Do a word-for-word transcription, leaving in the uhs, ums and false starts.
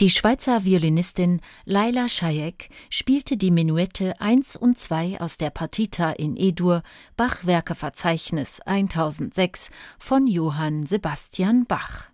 Die Schweizer Violinistin Laila Chayek spielte die Menuette eins und zwei aus der Partita in E-Dur, Bach-Werkeverzeichnis tausendsechs von Johann Sebastian Bach.